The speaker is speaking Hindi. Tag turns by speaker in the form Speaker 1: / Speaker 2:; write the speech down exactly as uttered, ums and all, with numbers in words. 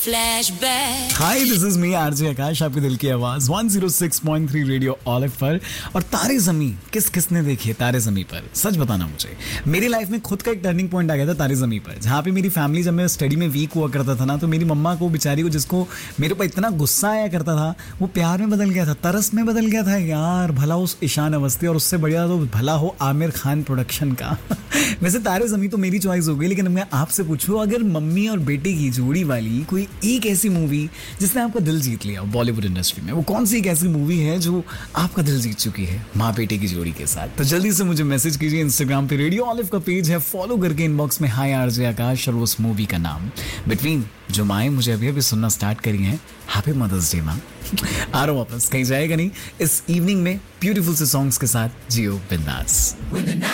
Speaker 1: Flashback.
Speaker 2: Hi, this is me RJ आकाश, आपके दिल की आवाज one zero six point three radio olive पर। और तारे ज़मी किस किसने देखी है तारे ज़मी पर, सच बताना मुझे। मेरी लाइफ में खुद का एक टर्निंग पॉइंट आ गया था तारे ज़मी पर, जहाँ पे मेरी फैमिली, जब मैं स्टडी में वीक हुआ करता था ना, तो मेरी मम्मा को, बेचारी को, जिसको मेरे ऊपर इतना गुस्सा आया करता था, वो प्यार में बदल गया था, तरस में बदल गया था। यार भला उस ईशान अवस्थी, और उससे बढ़िया तो भला हो आमिर खान प्रोडक्शन का। वैसे तारे ज़मी तो मेरी चॉइस हो गई, लेकिन मैं आपसे पूछूं, अगर मम्मी और बेटे की जोड़ी वाली कोई एक ऐसी मूवी जिसने आपका दिल जीत लिया बॉलीवुड इंडस्ट्री में, वो कौन सी एक ऐसी मूवी है जो आपका दिल जीत चुकी है माँ बेटे की जोड़ी के साथ? तो जल्दी से मुझे मैसेज कीजिए। इंस्टाग्राम पे रेडियो ऑलिव का पेज है, फॉलो करके इनबॉक्स में हाय आरजे आकाश और उस मूवी का नाम बिटवीन, जो माएँ मुझे अभी अभी सुनना स्टार्ट करी हैं। हैप्पी मदर्स डे माँ। आ रहा हूँ वापस, कहीं जाएगा नहीं। इस इवनिंग में ब्यूटीफुल से सॉन्ग्स के साथ जियो बिंदास।